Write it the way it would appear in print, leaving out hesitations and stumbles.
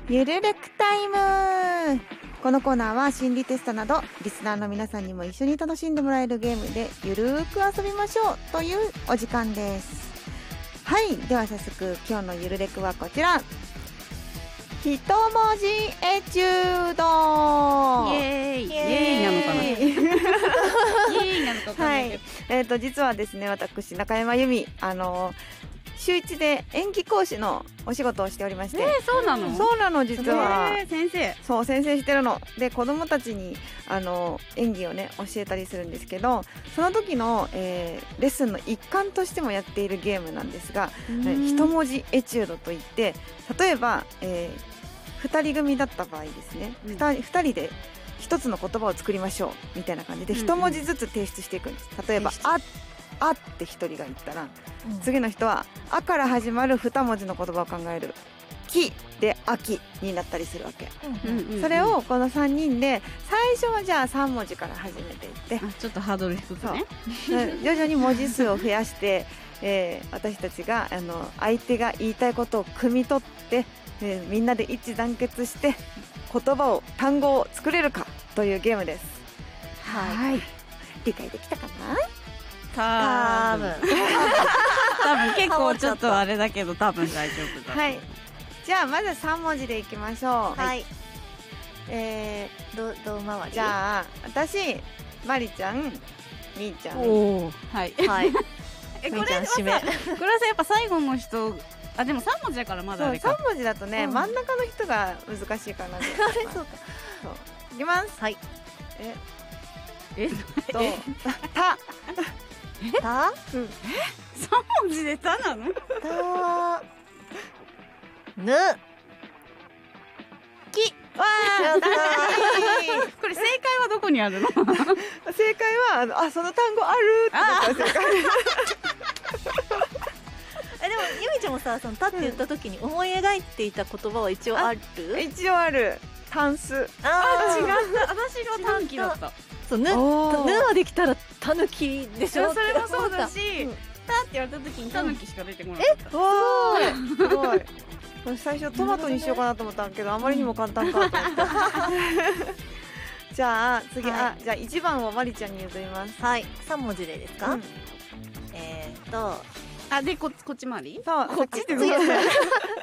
ゆるレクタイム。このコーナーは心理テストなどリスナーの皆さんにも一緒に楽しんでもらえるゲームでゆるーく遊びましょうというお時間です。はい、では早速今日のゆるレクはこちら。一文字エチュード。 イエーイイエーイなのかなイエーイなのかわかんないけど、 実はですね、私中山由美週1で演技講師のお仕事をしておりまして、 そうなの？ そうなの、実は、 先生。 そう、先生してるので、子供たちに演技をね教えたりするんですけど、その時の、レッスンの一環としてもやっているゲームなんですが、一文字エチュードといって、例えば、2人組だった場合ですね、2人で1つの言葉を作りましょうみたいな感じで1文字ずつ提出していくんです。例えばあって1人が言ったら、次の人はあから始まる2文字の言葉を考える。きで秋になったりするわけ。それをこの3人で最初はじゃあ3文字から始めていって、 ちょっとハードル低くね。 徐々に文字数を増やして、私たちが相手が言いたいことを汲み取って、みんなで一致団結して単語を作れるかというゲームです。はい、理解できたかな？ 多分結構ちょっとあれだけど多分大丈夫だ。 はい、じゃあまず3文字でいきましょう。 はい。どう回り？ じゃあ私、まりちゃん、みーちゃん。 おー、はいはい。 これはさ、これはさ、やっぱ最後の人、でも3文字だからまだあれか。 3文字だとね、真ん中の人が難しいかな。 あれ、そうか。 いきます。 はい。 た。 た？ 3文字でたなの？ た。ぬ。き。 わー、 これ正解はどこにあるの？ 正解はその単語あるって正解。 でもゆみちゃんもさ、そのたって言った時に思い描いていた言葉は一応ある？ 一応ある。タンス。 違った。私の短期だった。 そう、ぬはできたらたぬきでしょ。 それもそうだし、たって言われた時にたぬきしか出てこなかった。 すごい。最初トマトにしようかなと思ったんだけど、あまりにも簡単かと思って。じゃあ次、じゃあ1番をまりちゃんに譲ります。 はい。3文字でですか？ でこっち回り？ そう、 こっちって